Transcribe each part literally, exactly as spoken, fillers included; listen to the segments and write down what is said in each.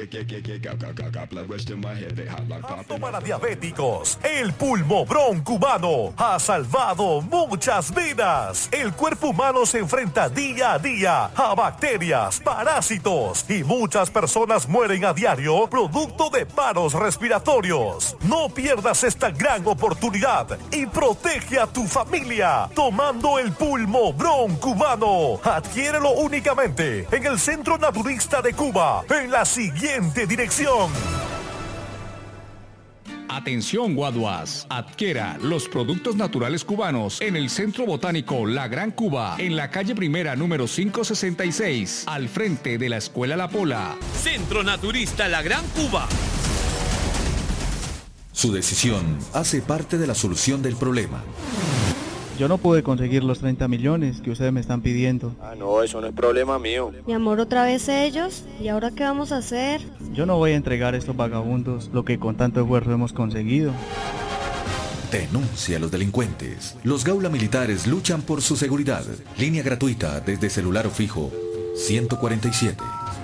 Apto para diabéticos, el Pulmobron cubano ha salvado muchas vidas. El cuerpo humano se enfrenta día a día a bacterias, parásitos y muchas personas mueren a diario producto de paros respiratorios. No pierdas esta gran oportunidad y protege a tu familia tomando el Pulmobron cubano. Adquiérelo únicamente en el Centro Naturista de Cuba en la siguiente dirección. Atención Guaduas, adquiera los productos naturales cubanos en el Centro Botánico La Gran Cuba, en la calle Primera número quinientos sesenta y seis, al frente de la Escuela La Pola. Centro Naturista La Gran Cuba. Su decisión hace parte de la solución del problema. Yo no pude conseguir los treinta millones que ustedes me están pidiendo. Ah, no, eso no es problema mío. Mi amor, otra vez ellos. ¿Y ahora qué vamos a hacer? Yo no voy a entregar a estos vagabundos lo que con tanto esfuerzo hemos conseguido. Denuncia a los delincuentes. Los Gaula Militares luchan por su seguridad. Línea gratuita desde celular o fijo ciento cuarenta y siete.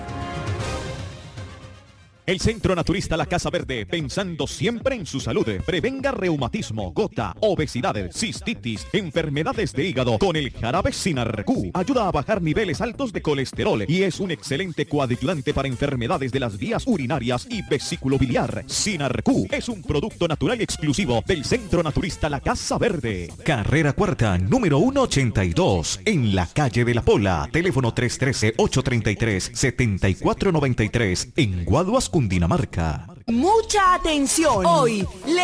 El Centro Naturista La Casa Verde, pensando siempre en su salud, prevenga reumatismo, gota, obesidad, cistitis, enfermedades de hígado con el jarabe Sinarq. Ayuda a bajar niveles altos de colesterol y es un excelente coadjuvante para enfermedades de las vías urinarias y vesículo biliar. Sinarq es un producto natural y exclusivo del Centro Naturista La Casa Verde. Carrera Cuarta, número ciento ochenta y dos, en la calle de La Pola. Teléfono tres uno tres, ocho tres tres, siete cuatro nueve tres, en Guaduas, Cundinamarca. Mucha atención. Hoy le